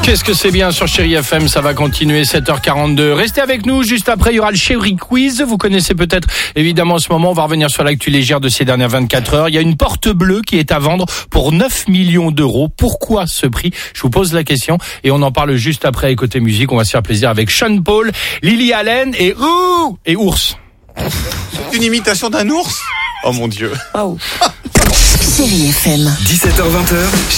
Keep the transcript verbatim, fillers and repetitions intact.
Qu'est-ce que c'est bien sur Chéri F M, ça va continuer, sept heures quarante-deux. Restez avec nous, juste après il y aura le Chéri Quiz. Vous connaissez peut-être évidemment en ce moment, on va revenir sur l'actu légère de ces dernières vingt-quatre heures. Il y a une porte bleue qui est à vendre pour neuf millions d'euros. Pourquoi ce prix? Je vous pose la question et on en parle juste après. Côté musique, on va se faire plaisir avec Sean Paul, Lily Allen et Ouh et Ours. C'est une imitation d'un ours? Oh mon Dieu. Oh. Chéri F M. dix-sept heures vingt.